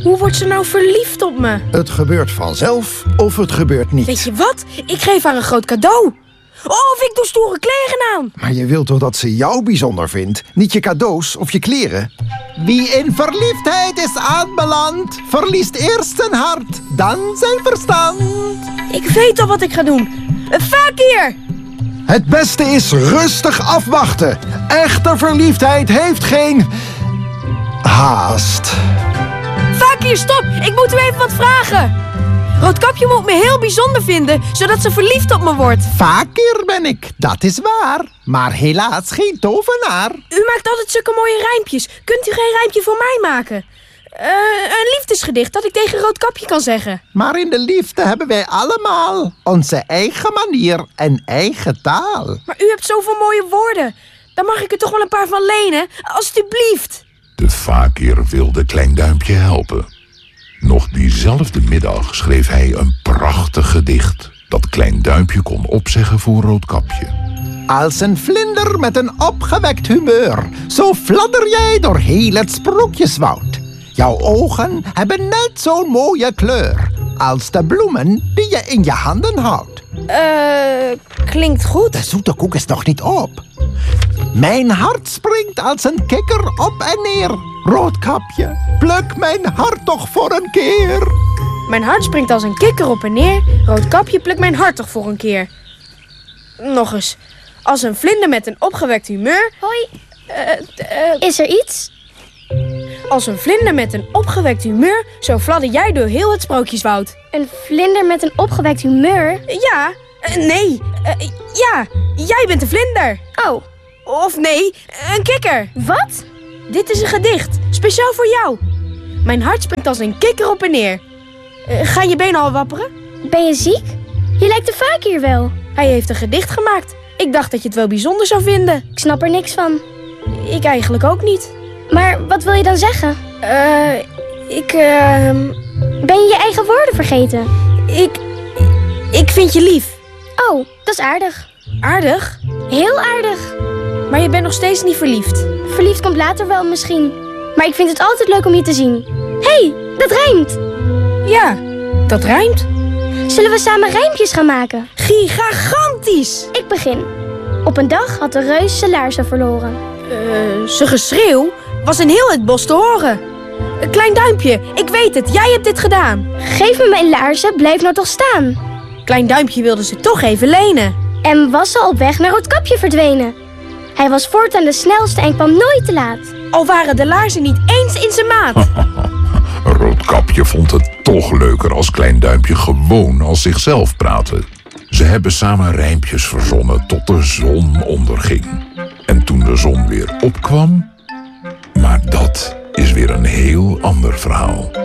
Hoe wordt ze nou verliefd op me? Het gebeurt vanzelf of het gebeurt niet. Weet je wat? Ik geef haar een groot cadeau. Of ik doe stoere kleren aan. Maar je wilt toch dat ze jou bijzonder vindt? Niet je cadeaus of je kleren? Wie in verliefdheid is aanbeland, verliest eerst zijn hart, dan zijn verstand. Ik weet al wat ik ga doen. Fakir! Het beste is rustig afwachten. Echte verliefdheid heeft geen haast. Fakir, stop! Ik moet u even wat vragen. Roodkapje moet me heel bijzonder vinden, zodat ze verliefd op me wordt. Fakir ben ik, dat is waar. Maar helaas geen tovenaar. U maakt altijd zulke mooie rijmpjes. Kunt u geen rijmpje voor mij maken? Een liefdesgedicht dat ik tegen Roodkapje kan zeggen. Maar in de liefde hebben wij allemaal onze eigen manier en eigen taal. Maar u hebt zoveel mooie woorden. Dan mag ik er toch wel een paar van lenen, alstublieft. De fakir wilde Klein Duimpje helpen. Nog diezelfde middag schreef hij een prachtig gedicht dat Klein Duimpje kon opzeggen voor Roodkapje. Als een vlinder met een opgewekt humeur, zo fladder jij door heel het sprookjeswoud. Jouw ogen hebben net zo'n mooie kleur als de bloemen die je in je handen houdt. Klinkt goed. De zoete koek is nog niet op. Mijn hart springt als een kikker op en neer. Roodkapje, pluk mijn hart toch voor een keer. Mijn hart springt als een kikker op en neer. Roodkapje, pluk mijn hart toch voor een keer. Nog eens. Als een vlinder met een opgewekt humeur. Hoi. Is er iets? Als een vlinder met een opgewekt humeur, zo fladder jij door heel het sprookjeswoud. Een vlinder met een opgewekt humeur? Ja. Ja. Jij bent een vlinder. Oh. Of nee, een kikker. Wat? Dit is een gedicht, speciaal voor jou. Mijn hart springt als een kikker op en neer. Gaan je benen al wapperen? Ben je ziek? Je lijkt de fakir wel. Hij heeft een gedicht gemaakt. Ik dacht dat je het wel bijzonder zou vinden. Ik snap er niks van. Ik eigenlijk ook niet. Maar wat wil je dan zeggen? Ben je je eigen woorden vergeten? Ik vind je lief. Oh, dat is aardig. Aardig? Heel aardig. Maar je bent nog steeds niet verliefd. Verliefd komt later wel misschien. Maar ik vind het altijd leuk om je te zien. Hé, dat rijmt. Ja, dat rijmt. Zullen we samen rijmpjes gaan maken? Gigantisch! Ik begin. Op een dag had de reus zijn laarzen verloren. Zijn geschreeuw was in heel het bos te horen. Klein Duimpje, ik weet het, jij hebt dit gedaan. Geef me mijn laarzen, blijf nou toch staan. Klein Duimpje wilde ze toch even lenen. En was al op weg naar Roodkapje verdwenen. Hij was voortaan de snelste en kwam nooit te laat. Al waren de laarzen niet eens in zijn maat. Roodkapje vond het toch leuker als Klein Duimpje gewoon als zichzelf praatte. Ze hebben samen rijmpjes verzonnen tot de zon onderging. En toen de zon weer opkwam... Maar dat is weer een heel ander verhaal.